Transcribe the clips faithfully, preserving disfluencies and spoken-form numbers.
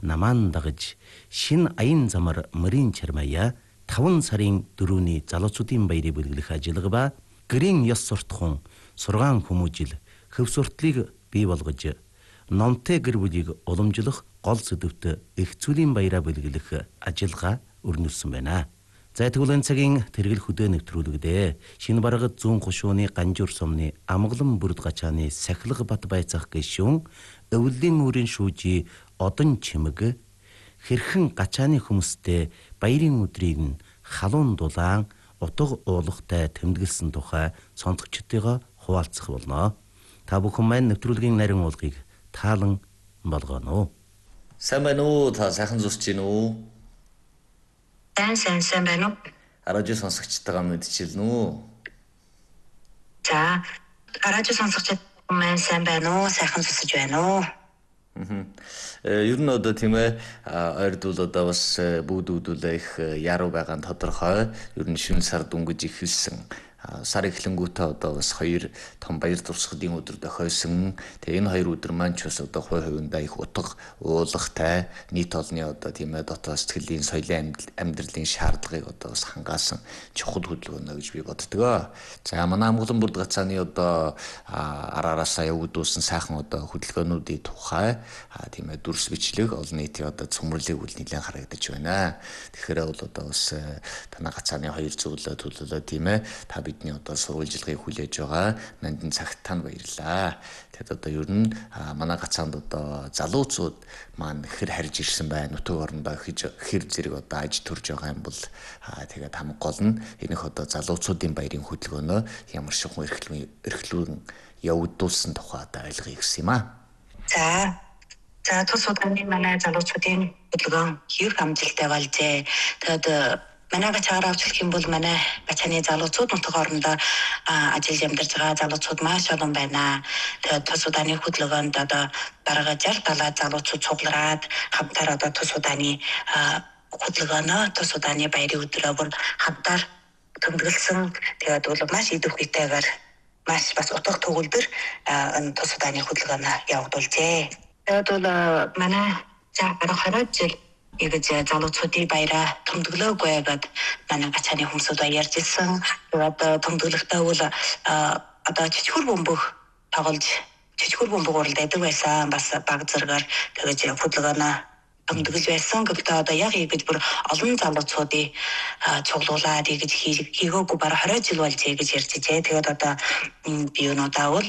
намаан дагаж шин аян замар мөрийн чармая таван сарын дөрөвний залуучуудын баярыг бүлэглэх ажиллагаа ба гэрийн ёс суртахуун сургаан хүмүүжил хөв суртлыг бий болгож номтой гэр бүлийг уламжлах гол сэдвт их зүйлийн баяраа бүлэглэх ажиллагаа өрнүүлсэн байна. За тэгвэл энэ цагийн тэргэл хөдөө нэвтрүүлэгдээ шинэ барагд зүүн хушууны ганжуур сумны амгалан бүрд гачааны сахилга бат байцах гишүүн өвлийн үрийн шүүжи одон чимэг хэрхэн гачааны хүмүүстэй баярын өдрийг нь халуун дулаан утга уулахтай тэмдэглэсэн тухай сонсогчдойгоо хуваалцах болно. Та бүхэн маань нэвтрүүлгийн нарийн уулгыг таалан болгоно. Сайн байна уу? Та сайхан зүсч гин үү? Дан сан сан байна уу? Радио сонсогчтойгоо мэдчихэл нүү. За, радио сонсогчд маань сайн байна уу? Сайхан зүсэж байна уу? Мм. Э ер нь одоо тийм ээ ойрд бол одоо бас бүгд үүдүүлээ их яруу байгаа нь тодорхой. Ер нь шин сар дүнгиж ихэлсэн. Сар эхлэнгүүтээ одоо бас хоёр том баяр дурсгалын өдөр дохиосон. Тэгээ энэ хоёр өдөр маань ч бас одоо хувь хувиндаа их утга уулахтай нийт олонний одоо тийм ээ дотоод сэтгэлийн соёлын амьдралын шаардлагыг одоо бас хангаасан чухал хөдөлгөөнө гэж би боддгоо. За манай амгалан бүрд гацааны одоо араараасаа явагдуулсан сайхан одоо хөдөлгөөнүүдийн тухай тийм ээ дүрс бичлэг олон нийтийн одоо цөмрлийг үл нэлээд харагдаж байна. Тэгэхээр бол одоо бас танаа гацааны хоёр зөвлөлөө төлөвлөлөө тийм ээ та бидний одоо сурвалжилгыг хүлээж байгаа нандин цагт тань баярлаа. Тэгэд одоо ер нь манай гацаанд одоо залуучууд маань хэр харж ирсэн байна. Нутаг орондоо хэр зэрэг одоо аж төрж байгаа юм бол тэгээд хам гол нь энийх одоо залуучуудын баярын хөдөлгөөнөө ямар шигхэн эрхлэн эрхлүүн явагдуулсан тухай одоо ойлгоё гэсэн юм аа. За. За тус удаагийн манай залуучуудын хөдөлгөөн их амжилттай болжээ. Тэгээд манай гацаараа авчлах юм бол манай гацааны залуучууд нутаг орондоо ажил амьдарч байгаа залуучууд маш олон байна. Тэгээд тус удааны хөдөлгөөнд одоо бараг жил талаа залуучууд цуглараад хамтаар одоо тус удааны хөдөлгөөнөө тус удааны баярын өдрөө бүр хамтаар тэмдэглэсэн. Тэгээд бол маш идэвхтэйгээр маш бас утга төгөлдөр энэ тус удааны хөдөлгөөнөө явагдуулжээ. Тэгээд бол манай за бараг хороо жил Игэж залуучуудын баяраа томдөглөөгүй гэдэг манай гацааны хүмүүсүүд ярьж ирсэн. Одоо томдөглөхтэй бол одоо чичхүр бөмбөг тоглож чичхүр бөмбөг уралддаг байсан. Бас баг зэрэгээр тэгэж хөдөлгөөнөө томдөглөж байсан. Гэхдээ одоо яг игэж бүр олон залуучуудын цуглуулад игэж хийгээгүй бараг хороо жил болж гэж ярьж ижээ. Тэгээд одоо би өнөөдөр бол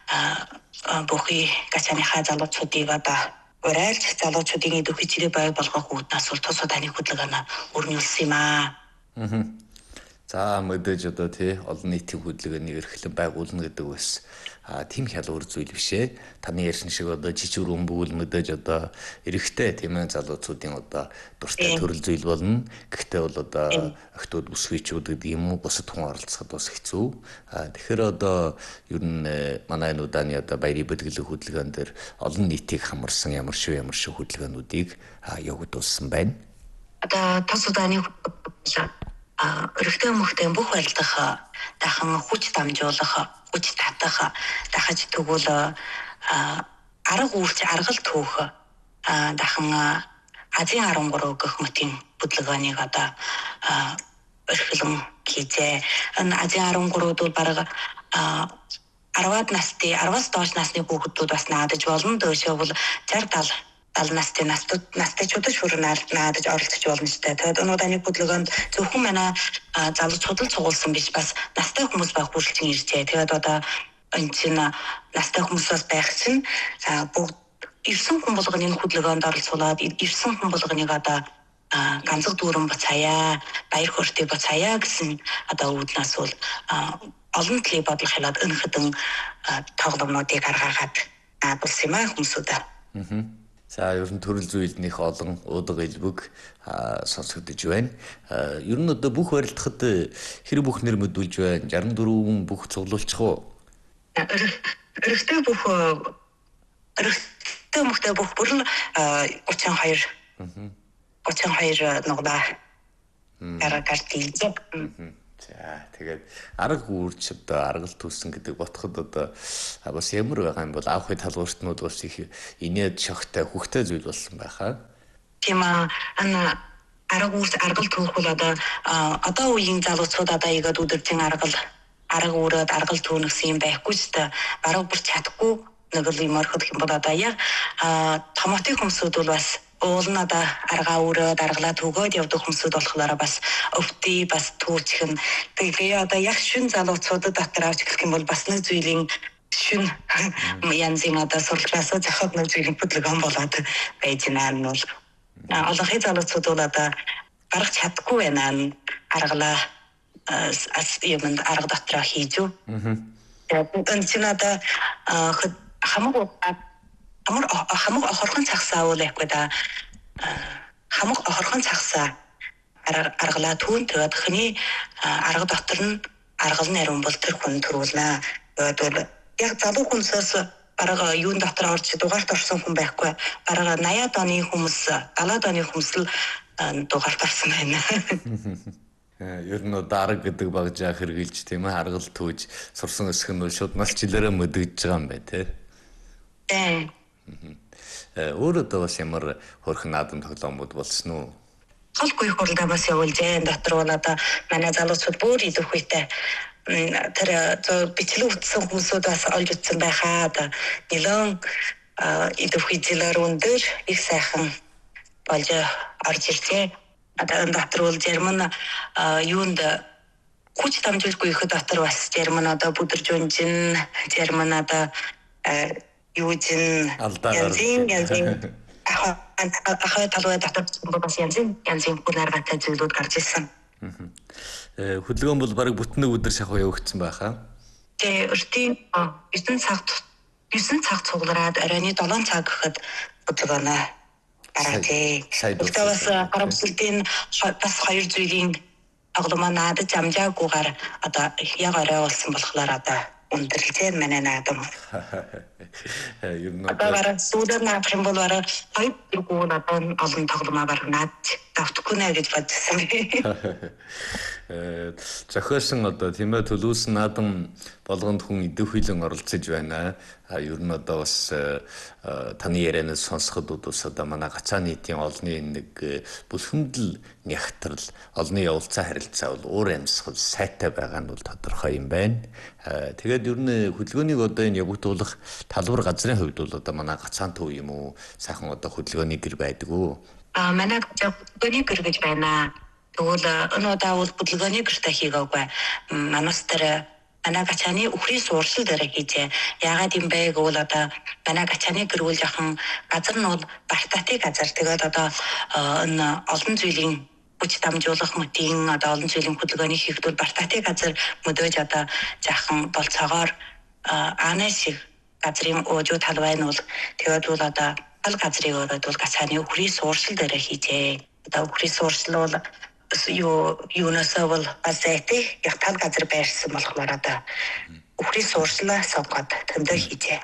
бүхий гацааныхаа залуучуудыг одоо Урайлж залуучуудын идэвх хичээл бай болгох үүднээс бол тус удааны хөдөлгөөнө өрнүүлсэн юм аа. Аа. За мэдээж одоо тий олон нийтийн хөдөлгөөнийг эрхлэн байгуулна гэдэг бас тийм хялбар зүйл биш ээ. Таны ярьсан шиг одоо жижиг өмбөгөл мэдээж одоо эрэгтэй тийм ээ залуучуудын одоо дуртай төрөл зүйл болно. Гэхдээ бол одоо охтууд бүсгүйчүүд гэдэг юм уу бусад хүн оролцоход бас хэцүү. Тэгэхээр одоо ер нь манай энэ удааны одоо баярын бэлгэлэг хөдөлгөөн дээр олон нийтийг хамарсан ямар шүү ямар шүү хөдөлгөөнүүдийг явагдуулсан байна. Одоо тус удааны өргөдөө мөхтэй бүх байлдах дахин хүч дамжуулах хүч татах дахиж тэгвэл арга үүрч аргал түүх дахин Азийн арван гурав гэх мэтийн хөдөлгөөнийг одоо өрхлөн хийжээ. Энэ Азийн арван гурав бол бараг арваад насны араваас доош насны хүүхдүүд бас наадаж болно. Дөөшөө бол шарт аль насны настууд настайчуудад хүрэн наадаж оролцож болно шүү дээ. Тэгээд энэ удааны хөдөлгөөнд зөвхөн манай залуучууд л цугулсан биш бас настай хүмүүс байх хүрэлцэн иржээ. Тэгээд одоо энэ чинь настай хүмүүсээс байх чинь бүгд ирсэн хүн болгоны энэ хөдөлгөөнд оролцуулаад ирсэн хүн болгоныг одоо ганцхан дүүрэн буцаая, баяр хөөртэй буцаая гэсэн одоо үүднээс бол олон талын бодлого хэлээд энэ хэдэн тоглоомнуудыг гаргаад наадуулсан юм аа хүмүүсүүд. Аа. За ер нь төрөл зүйлнийх олон уудаг элбэг сонсогдож байна. Ер нь одоо бүх барилдахад хэр бүх нэр мэдүүлж байна? шестьдесят дөрвөн бүх цуглуулчих уу? Өргөдөө бүх өргөдөө мөхтэй бүх бүр нь тридцать хоёр тридцать хоёр нугдаа гаргаж тийж. За тэгээд арга үүрч одоо аргал төсөн гэдэг ботход одоо бас ямар байгаа юм бол авахын талбартнууд бас их инээд шогтой хөхтэй зүйл болсон байхаа. тийм аа ана арга үүс аргал түүх бол одоо одоо үеийн залуучууд одоо игээд өдөржин аргал арга үүрээд аргал түүнэсэн юм байхгүй ч та бараг бүр чадахгүй нэг л юм орхох юм бол одоо яг томотын хүмүүсүүд бол бас уулна одоо аргаа өрөөд аргалаа түгөөд явдаг хүмүүсүүд болохоор бас өвтий бас түүчхэн тэгээ одоо яг шүн залуучуудад дотор авч эхлэх юм бол бас нэг зүйлийн шүн янзын одоо сурлагаас зохиод нэг зүйлийн хөдөлгөөн болоод байж байна нь бол олонхын залуучууд бол одоо гарах чадахгүй байна аргалаа ас юмд арга дотроо хийж юу. Тэгээд энэ чинь одоо хамаг Амар хамаг охорхон цагсаа уул яахгүй да хамаг охорхон цагсаа аргалаа түүн тэгээд хний арга дотор нь аргал нарийн бол тэр хүн төрүүлнэ. Тэгээд яг залуу хүнсээс бараг юун дотор орж дугаарт орсон хүн байхгүй. Бараг восемнадугаар оны хүмүүс, дагаад оны хүмүүс л дугаарт орсон байна. Ер нь дараг гэдэг багжаа хэрэгжилж тийм ээ аргал түүж сурсан өсөх нь шууд малчлаараа мөдөгдөж байгаа юм байна тий. Тэ. Өөрөдөө бас ямар хөрхөн наадам тоглоомуд болсон уу? Холгүй хурлаа бас явуулжээ. Дотор бол одоо манай залуучууд бүр идэх үедээ тэр бичлэг утсан хүмүүсүүд бас олж утсан байхаа. Одоо нэлээд идэх үеэлэр өндөр их сайхан болж орж иржээ. Одоо дотор бол Герман юунд хүч дамжуулгүй их дотор бас Герман одоо бүдэржүнжин Герман одоо юучин янзын янзын ахаа талуу дотор бас янзын янзын хүнээр гатаа зүйлүүд гарч ирсэн. Хөдөлгөөн бол бараг бүтэн өдөр шахуу явагдсан байхаа. Тэгээ өртийн девять цаг девять цаг цуглараад оройны seven цаг гэхэд хөдөлгөөнөө гаргажээ. Тэгээд бас гарамсалдын бас хоёр зүйлийн тоглоомоо надад амжаагүйгээр одоо яг орой болсон болохоор одоо өндөрлжээ манай наадам. Ер нь одоо сүүдэд наадах юм бол бараг хоёр дөрвөн одоо олон тоглоомоо баргнаад давтахгүй нэ гэж бодсон. Э зохиосон одоо тийм ээ төлөвлөсөн наадам болгонд хүн идэх хүлэн оролцож байна. А ер нь одоо бас таны ярианаас сонсоход удаас одоо манай гацаан нийтийн олонний нэг бүлхэмдэл нягтрал олонний явуулцаа харилцаа бол уур амьсгал сайтай байгаа нь бол тодорхой юм байна. Тэгээд ер нь хөдөлгөөнийг одоо энэ явагдуулах талбар газрын хувьд бол одоо манай гацаан төв юм уу сайхан одоо хөдөлгөөний гэр байдаг уу? А манай хөдөлгөөний гэр гэж байна. Тэгвэл энэ удаа бол хөдөлгөөний гэртээ хийгээгүй. Манайс дээр манай гачааны үхрийн сууршил дээр хийжээ. Яагаад юм бэ гэвэл одоо манай гачааны гэр бүл яхан газар нь бол бартаатыг газар. Тэгээд одоо энэ олон зүйлийн хүч дамжуулах мөтийн одоо олон зүйлийн хөдөлгөөний хийгдвэл бартаатыг газар мөдөөж одоо жаахан болцоогоор аанаа шиг газрын өжөө талбай нь бол тэгээд бол одоо тал газрыг өрөөд бол гачааны үхрийн сууршил дээр хийжээ. Одоо үхрийн сууршил бол юу юунасаа бол азэтэй яг тал газар байрсан болохоор одоо үхрийн сууршлаа сонгоод тэмдэг хийжээ.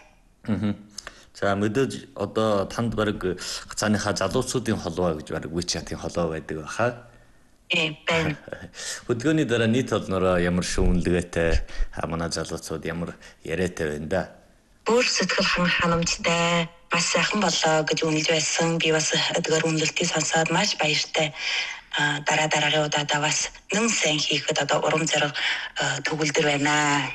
За мэдээж одоо танд бараг гацааныхаа залуучуудын холбоо гэж бараг WeChat-ийн холбоо байдаг баха. Э бэн. Хөдөлгөөний дараа нийт олноороо ямар шүүмлэгээтэй манай залуучууд ямар яриатай байна да. Бүр сэтгэл ханамжтай бас сайхан болоо гэж үнэлж байсан. Би бас эдгээр үнэлтийг сонсоод маш баяртай. дараа дараагийн удаадаа бас нэн сайн хийхэд одоо урам зориг төгөлдөр байна.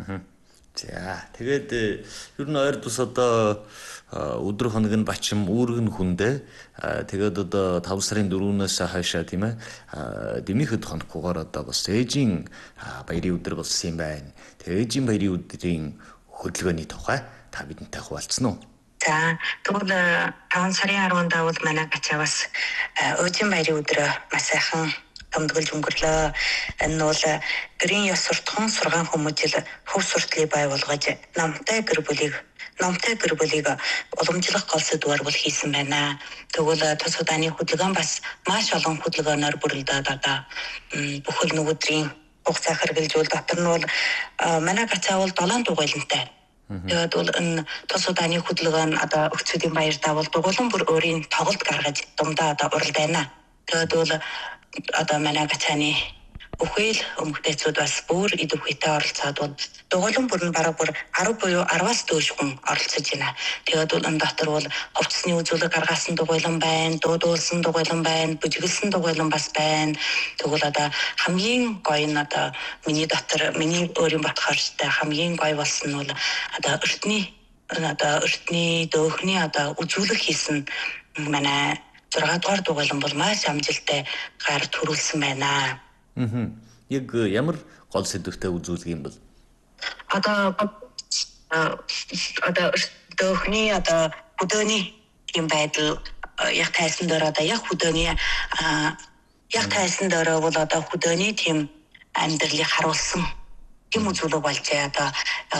За тэгээд ер нь ойр тус одоо өдөр хоног нь бачим үүргэн хүндээ тэгээд одоо five сарын fourth-өөс хойшоо тийм ээ дэмихэд хоноггүйгээр одоо бас ээжийн баярын өдөр болсон юм байна. Тэгээд ээжийн баярын өдрийн хөдөлгөөний тухай та бидэнтэй хуваалцсан уу? За тэгвэл five сарын ten-нд бол манай гачаа бас өөжийн баярын өдрөө маш сайхан томдголж өнгөрлөө. Энэ бол гэрийн ёс суртахуун сургаан хүмүүжил хөв суртлыг бай болгож намтай гэр бүлийг намтай гэр бүлийг уламжлах гол сэдвээр бол хийсэн байна. Тэгвэл тус удааны хөдөлгөөн бас маш олон хөдөлгөөнөөр бүрэлдээд одоо бүхэл нөгөөдрийн хугацаа хэрэгжилжүүл дотор нь бол манай гачаа бол seven дугуйлантай. Тэгээд бол энэ тус удааны хөдөлгөөн одоо өгцөдийн баярдаа бол дугуулan бүр өөрийн тоглолт гаргаж дундаа одоо урал байна. Тэгээд бол одоо манай гачааны бүхэл өмгтээцүүд бас бүр идэх үетэй оролцоод бол дугуйлан бүр нь бараг бүр арав буюу араваас дээш хүн оролцож байна. Тэгээд бол энэ дотор бол хувцсны үзүүлэг гаргасан дугуйлан байна, дуудуулсан дугуйлан байна, бүжиглсэн дугуйлан бас байна. Тэгвэл одоо хамгийн гоё нь одоо миний дотор миний өөрийн бодохоортой хамгийн гоё болсон нь бол одоо өртний одоо өртний дөөхний одоо үзүүлэг хийсэн манай зургаан дугаар дугуйлан бол маш амжилттай гар төрүүлсэн байна. Аа. Яг ямар гол сэдвтэй үзүүлэг юм бол? Одоо одоо дөөхний одоо хөдөөний юм байдал яг тайсан дээр одоо яг хөдөөний яг тайсан дээр бол одоо хөдөөний тийм амьдралыг харуулсан тийм үзүүлэг болжээ. Одоо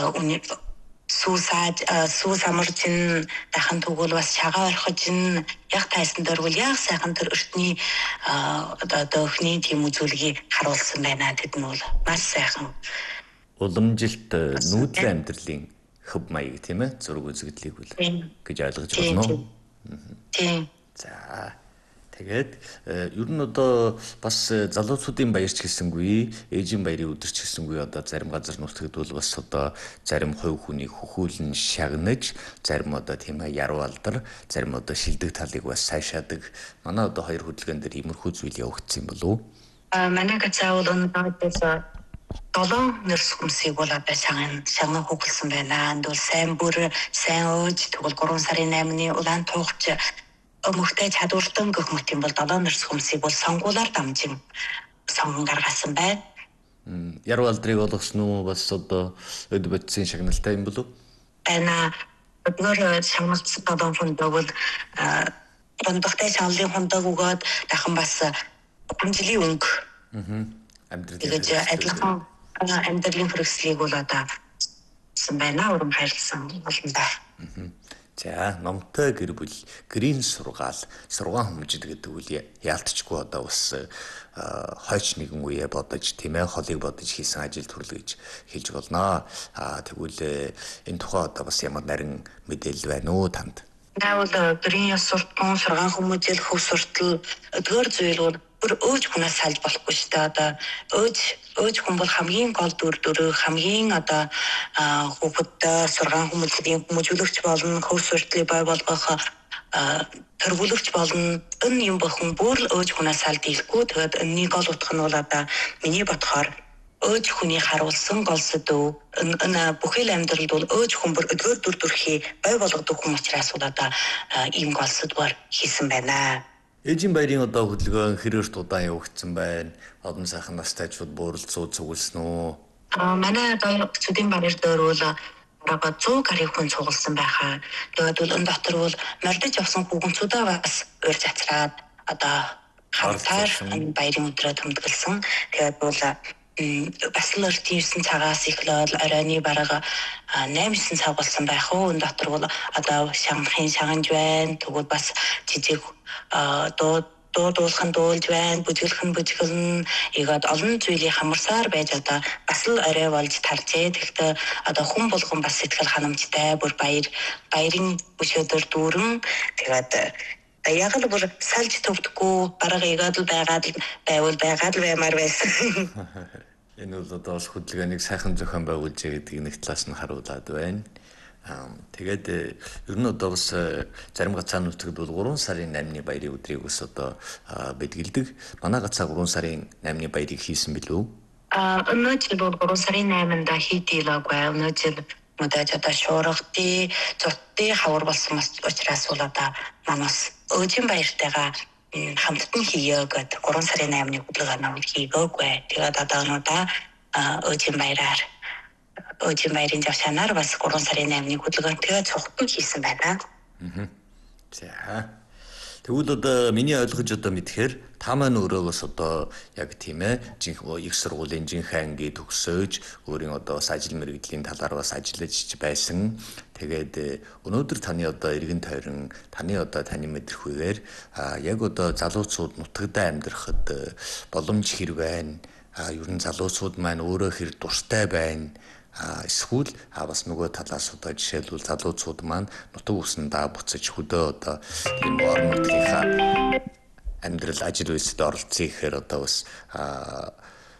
сүүсаж сүүс амарчин дахин тэгвэл бас шагаа орхиж н яг тайсан дээр бол яг сайхан тэр өртний одоо дөөхний тийм үзүүлгийг харуулсан байна. Тэд нь бол маш сайхан уламжилт нүүдлийн амьдралын хөв маяг тийм ээ зураг үзэгдлийг үл гэж ойлгож байна уу? Тийм. За тэгээд ер нь одоо бас залуучуудын баярч гэсэнгүй, ээжийн баярын өдөрч гэсэнгүй одоо зарим газар нутагт бол бас одоо зарим хувь хүний хөхүүлэн шагнаж, зарим одоо тийм ээ яруу алдар, зарим одоо шилдэг талыг бас сайшаадаг. Манай одоо хоёр хөдөлгөөн дээр иймэрхүү зүйл явагдсан юм болов уу? А манай гацаавал өнөөдөр долоон нэрс хүмсийг бол одоо шагнан шагнан хөглсөн байна. Энд бол сайн бүр, сайн өөж, тэгвэл гурван сарын наймны улаан туухч өмгтэй чадвартан гэх мэт юм бол долоон нэрс хүмсийг бол сонгуулаар дамжин сонгон гаргасан байна. Яруу алдрыг олгосон уу бас одоо өд бодисын шагналтай юм болов уу? Эна өдөр шагналцсан долоон фондоо бол бондогтой шагналын фондоо өгөөд дахин бас хүнжлийн өнгө амьдралын адилхан амьдралын хэрэгслийг бол одоо сан байна. Урам хайрлсан болно да. За номтой гэр бүл гэрийн сургаал сургаан хүмүүжид гэдэг үл яалтчгүй одоо бас хойч нэгэн үе бодож тийм ээ холыг бодож хийсэн ажил төрөл гэж хэлж болно. Аа тэгвэл энэ тухай одоо бас ямар нарийн мэдээлэл байна уу танд? Наавал гэрийн яс суртан сургаан хүмүүжил хөв суртал өдгөр зүйл бол бүр өөж хүнээс салж болохгүй шүү дээ. Одоо өөж өөж хүн бол хамгийн гол дүр дүр хамгийн одоо хүүхэд сургаан хүмүүжлийн хүмүүжүүлэгч болно, хөв суртлыг бай болгох төргүүлэгч болно. Энэ юм бүхэн бүр өөж хүнээс салж дийлэхгүй. Тэгээд энэний гол утга нь бол одоо миний бодохоор өөж хүний харуулсан гол сэдв энэ бүхэл амьдралд бол өөж хүн бүр өдгөр дүр төрхий бай болгодог хүн учраас бол одоо ийм гол сэдвээр хийсэн байна. Ээжийн баярын одоо хөдөлгөөн хэрээр удаан явагдсан байна. Одон сайхан настайчууд бууралцуу цугласан уу? Аа манай одоо цүдийн баяр дээр бол бараг зуун гаруй хүн цугласан байхаа. Тэгээд бол энэ дотор бол мордож явсан хүүгэнцүүдээ бас урьж цацраад одоо хамтаар энэ баярын өдрөө тэмдэглэсэн. Тэгээд бол бас л өртөйсэн цагаас эхлээд оройны бараг найман цаг болсон байх уу. Энэ дотор бол одоо шанхын шаганж байна. Тэгвэл бас жижиг дуу дуулахын дуулж байна, бүжиглэхэн бүжиглэн, игээд олон зүйлийг хамарсаар байж одоо бас л орой болж таржээ. Тэгэхдээ одоо хүн болгон бас сэтгэл ханамжтай, бүр баяр баярын өшөөдөр дүүрэн тэгээд яг л бүр салж төвдөггүй, бараг игээд л байгаад байвал байгаад л баймаар байсан. Энэ бол одоо бас хөдөлгөөнийг сайхан зохион байгуулж байгаа нэг талаас нь харуулад байна. Тэгээд ер нь одоо бас зарим гацаа нутагт бол гурван сарын наймны баярын өдрийг бас одоо бэлгэлдэг. Манай гацаа гурван сарын наймны баярыг хийсэн билүү? Аа өнөөдөр бол гурван сарын найманд хийдийлээгүй. Өнөөдөр мэдээж одоо шуургати, цутты хавар болсон учраас бол одоо манаас өөжин баяртайгаа хамтдан хийе гэдэг гурван сарын наймны хөдөлгөөн намайг хийгээгүй. Тэгээд одоо өнөөдөр өөжин баяраар өөжин баярын завшаанаар бас гурван сарын наймны хөдөлгөөнтэй цугтан хийсэн байна. Аа. За. Тэгвэл одоо миний ойлгож одоо мэдхээр та маань өөрөө бас одоо яг тийм ээ жинхэнэ их сургуулийн жинхэнэ анги төгсөөж өөрийн одоо бас ажил мэргэжлийн талаар бас ажиллаж байсан. Тэгээд өнөөдөр таны одоо эргэн тойрон таны одоо таны мэдрэхүйгээр яг одоо залуучууд нутагтаа амьдрахад боломж хэрэг байна. А ер нь залуучууд маань өөрөө хэр дуртай байна. Эсвэл а бас нөгөө талаас одоо жишээлбэл залуучууд маань нутаг усандаа буцаж хөдөө одоо тийм орон нутгийнхаа амьдрал ажил үйлсэд оролцсон ихээр одоо бас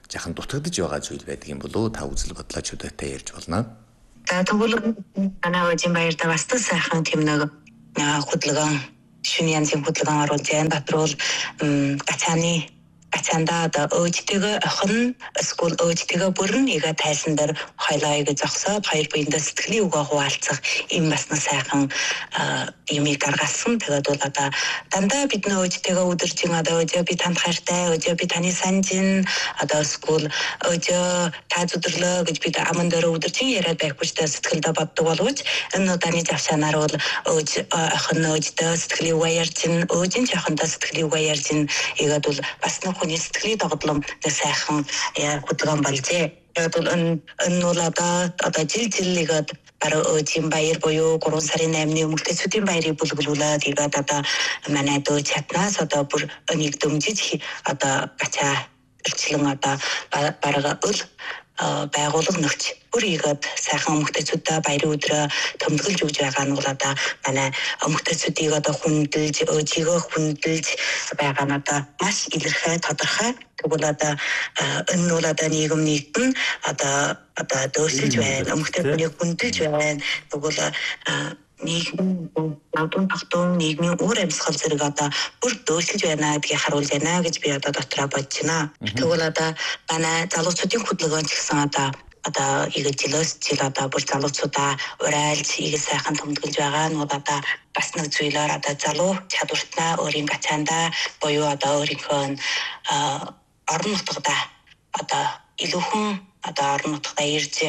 жахан дутагдж байгаа зүйл байдаг юм болоо та үзэл бодлоо чудаатай ярьж болно. За тэгвэл манай өөжийн баярда бас та сайхан тийм нэг хөдөлгөөн шүн янзын хөдөлгөөн оруулж байна. Дотрол гацааны гацаанда одоо өөжтэйгээ охин эсвэл өөжтэйгээ бүрэн игээ тайсан дээр хоёлоо игээ зогсоод хоёр биендээ сэтгэлийн үгөө хуваалцах юм бас нэг сайхан юмыг гаргасан. Тэгээд бол одоо дандаа бидний өөжтэйгээ өдөржин одоо өөжөө би танд хайртай, өөжөө би таны санжин, одоо эсвэл өөжөө та зүдэрлөө гэж бид аман дээр өдөржин яриад байхгүй ч сэтгэлдээ боддог боловч энэ удааны завшаанаар бол өөж охин өөждөө сэтгэлийн үгээ ярьжин, өөжин ч охиндоо сэтгэлийн үгээ ярьжин. Игээд бол бас нэг хүний сэтгэлийн тоглоом нэг сайхан хөдөлгөөн болжээ. Тэгээд бол энэ энэ бол одоо одоо жил жилигээд бараг өөжийн баяр буюу гурван сарын наймны эмэгтэйчүүдийн баярыг бүлэглүүлээд игээд одоо манай дөө чатнаас одоо бүр энийг дэмжиж одоо гачаа эрчлэн одоо бараг өл байгуулга нөхч бүр игээд сайхан эмэгтэйчүүдэд баярын өдрөө томилж өгж байгаа нь бол одоо манай эмэгтэйчүүдийг одоо хүндэлж өөжийгөө хүндэлж байгаа нь одоо маш илэрхий тодорхой. Тэгвэл одоо энэ нь бол одоо нийгэм нийтэн одоо одоо дөөсөлж байна, эмэгтэйчүүдийг хүндэлж байна. Тэгвэл нийгмийн навдун тогтун нийгмийн үр амьсгал зэрэг одоо бүр дөөсөлж байна гэдгийг харуулж байна гэж би одоо дотроо бодож байна. Тэгвэл одоо манай залуучуудын хөдөлгөөн ч гэсэн одоо одоо игээ жилээс жил одоо бүр залуучуудаа урайлж игээ сайхан томдголж байгаа нь одоо бас нэг зүйлээр одоо залуу чадвартнаа өөрийн гацаандаа буюу одоо өөрийнхөө орон нутгадаа одоо илүүхэн одоо орон нутгадаа ирж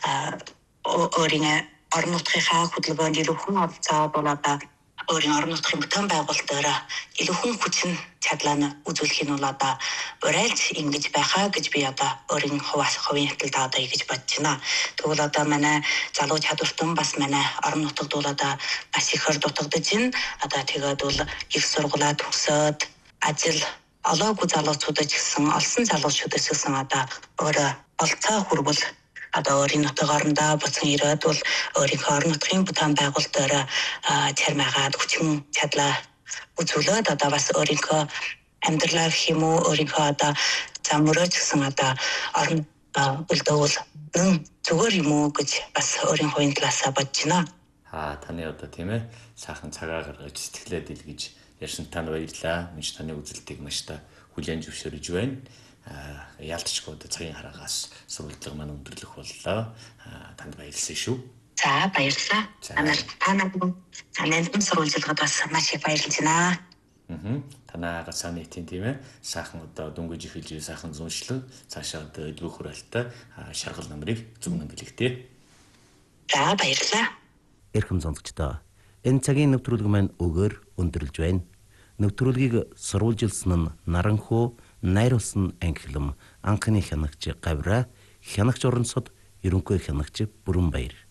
өөрийн орон нутгийнхаа хөдөлгөөнд илүүхэн оролцоод бол одоо өөрийн орон нутгийн бүтээн байгуулалтаараа илүүхэн хүчин чадлаа үзүүлэх нь бол одоо урайлж ингэж байхаа гэж би одоо өөрийн хувийн хэтгэлд одоо ингэж бодож байна. Тэгвэл одоо манай залуу чадвартан бас манай орон нутагд бол одоо маш ихээр дутагдж байна. Одоо тэгээд бол их сургуулаа төгсөөд ажил олоогүй залуучуудад ч гэсэн олсон залуучуудад ч гэсэн одоо өөрөө болцоо хүрбэл одоо өөрийн нутаг орондоо буцан ирээд бол өөрийнхөө орон нутгийн бүтээн байгуулалтаараа чармаагаад хүчин чадлаа үзүүлээд одоо бас өөрийнхөө амьдралаа гэх юм уу өөрийнхөө одоо зам мөрөөж гэсэн одоо орон үлдэвэл нэн зүгээр юм уу гэж бас өөрийн хувийн талаасаа бодож байна. Аа таны одоо тийм ээ сайхан цагаа гаргаж сэтгэлээ дэлгэж ярьсан танд баярлалаа. Минь таны үзэлтийг маш та хүлээн зөвшөөрж байна. Яалтчгүй одоо цагийн хараагаас сурвалжлага маань өндөрлөх боллоо. Танд баярлалаа шүү. За баярлалаа. Танаар танаар танаар сурвалжлагад бас маш их баярлж байна. Аа. Танаа гацааны нийтийн тийм ээ сайхан одоо дөнгөж ихэлж сайхан зуншлаг цаашаа одоо илүү хүрээлттэй шаргал намрыг зөвнөн бэлэгтээ. За баярлалаа. Эрхэм сонсогчдоо энэ цагийн нэвтрүүлэг маань өгөр өндөрлж байна. Нэвтрүүлгийг сурвалжилсан нь Наранхуу найруулсан ангилам анхны хянагч Гавра, хянагч Оронцод ерөнхий хянагч Бүрэнбаяр.